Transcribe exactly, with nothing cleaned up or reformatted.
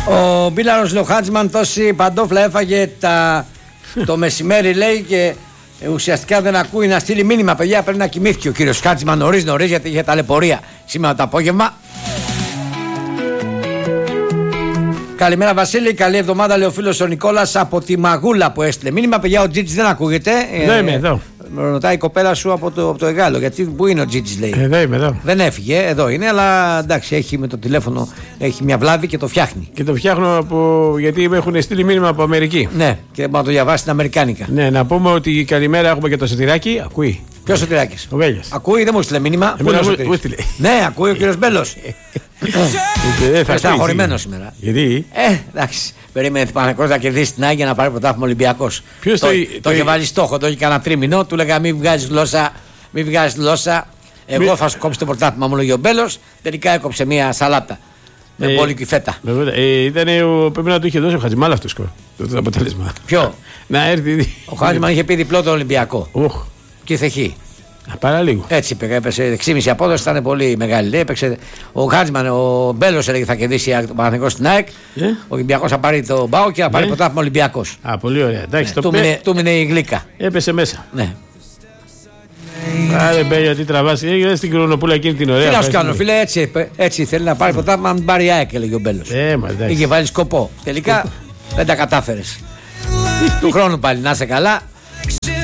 Ο Μπίλαρος Λοχάτσμαν τόση παντόφλα έφαγε τα... το μεσημέρι, λέει, και ουσιαστικά δεν ακούει να στείλει μήνυμα. Παιδιά, πρέπει να κοιμήθηκε ο κύριος Χάτσμαν νωρίς νωρίς, γιατί είχε ταλαιπωρία σήμερα το απόγευμα. Καλημέρα Βασίλη, καλή εβδομάδα, λέει ο φίλος ο Νικόλας από τη Μαγούλα που έστειλε μήνυμα. Παιδιά, ο Τζίτζης δεν ακούγεται. Εδώ είμαι, εδώ. Με ρωτάει η κοπέλα σου από το, από το Εγάλο. Γιατί πού είναι ο Τζίτζης, λέει. Εδώ είμαι, εδώ. Δεν έφυγε, εδώ είναι, αλλά εντάξει, έχει με το τηλέφωνο, έχει μια βλάβη και το φτιάχνει. Και το φτιάχνω από... γιατί με έχουν στείλει μήνυμα από Αμερική. Ναι, και να το διαβάσει στην Αμερικάνικα. Ναι, να πούμε ότι καλημέρα έχουμε και το Σωτηράκι. Ακούει. Ποιο Σωτηράκης? Ο Βέλιας. Ακούει, δεν μου στείλε μήνυμα. Πού είναι ο Σωτηράκης? Ναι, ακούει ο κύριος Μπέλος. Στεναχωρημένο σήμερα. Γιατί? Ε, εντάξει. Περίμενε την Παναθηναϊκός να κερδίσει την Άγια να πάρει πρωτάθλημα Ολυμπιακός. Ποιος το, το, το, το το είχε βάλει στόχο, το είχε κανένα τρίμηνο. Του λέγα μην βγάζει γλώσσα, μην βγάζει γλώσσα. Εγώ μη... θα σου κόψει το πρωτάθλημα, μου λέγει ο Μπέλος. Τελικά έκοψε μια σαλάτα. Με ε, πόλικη φέτα. Ε, ήταν, ο, πρέπει να του είχε δώσει ο Χατζημάλα αυτό το, το αποτέλεσμα. Ποιο? Να έρθει. Ο Χάτζημαν είχε πει διπλό τον Ολυμπιακό. Οχ. Και θεχεί. Παραλίγο. Έτσι είπε, έπεσε έξι κόμμα πέντε απόδοση, ήταν πολύ μεγάλη. Λέει, έπαιξε ο Χάτζημαν, ο Μπέλος έλεγε θα κερδίσει το Παναθηναϊκό στην ΑΕΚ. Yeah. Ο Ολυμπιακός θα πάρει το Μπάο και θα πάρει yeah. πρωτάθλημα Ολυμπιακός. Α, πολύ ωραία. Εντάξει, ναι, το του μείνε η γλύκα. Έπεσε μέσα. Ναι. Άρε Μπέλια, τι τραβάς. Έγινε στην Κρονοπούλα εκείνη την ωραία. Τι να σου κάνω, φίλε, έτσι, έτσι θέλει να πάρει πρωτάθλημα, να μην πάρει η ΑΕΚ, έλεγε ο Μπέλος. Ε, μα εντάξει. Είχε βάλει σκοπό. Τελικά δεν τα κατάφερε. Του χρόνου πάλι να είσαι καλά.